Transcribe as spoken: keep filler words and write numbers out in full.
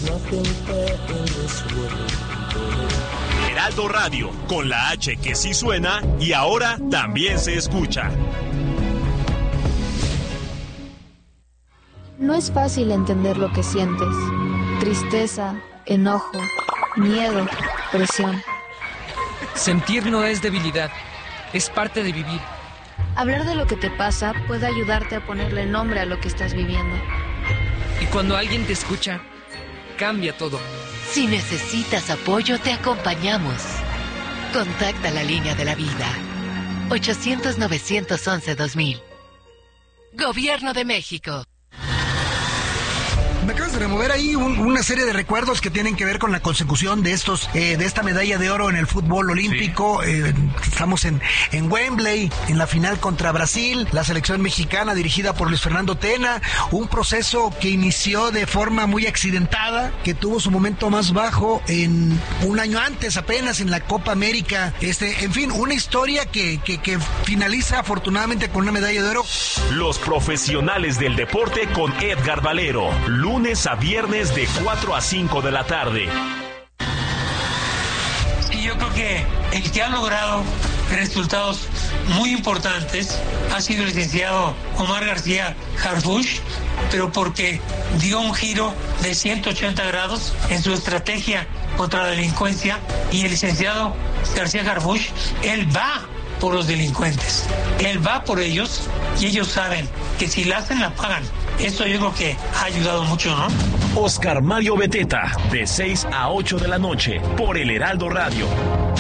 Heraldo Radio, con la H que sí suena y ahora también se escucha. No es fácil entender lo que sientes. Tristeza, enojo, miedo, presión. Sentir no es debilidad, es parte de vivir. Hablar de lo que te pasa puede ayudarte a ponerle nombre a lo que estás viviendo. Y cuando alguien te escucha, cambia todo. Si necesitas apoyo, te acompañamos. Contacta la línea de la vida. ochocientos, novecientos once, dos mil. Gobierno de México. Me acabas de remover ahí un, una serie de recuerdos que tienen que ver con la consecución de estos, eh, de esta medalla de oro en el fútbol olímpico. Sí. Eh, estamos en, en Wembley, en la final contra Brasil, la selección mexicana dirigida por Luis Fernando Tena, un proceso que inició de forma muy accidentada, que tuvo su momento más bajo en un año antes apenas en la Copa América. Este, en fin, una historia que, que, que finaliza afortunadamente con una medalla de oro. Los profesionales del deporte con Edgar Valero. Lunes a viernes de cuatro a cinco de la tarde. Y yo creo que el que ha logrado resultados muy importantes ha sido el licenciado Omar García Harfuch, pero porque dio un giro de ciento ochenta grados en su estrategia contra la delincuencia, y el licenciado García Harfuch, él va por los delincuentes, él va por ellos, y ellos saben que si la hacen, la pagan. Eso yo creo que ha ayudado mucho, ¿no? Oscar Mario Beteta, de seis a ocho de la noche, por el Heraldo Radio.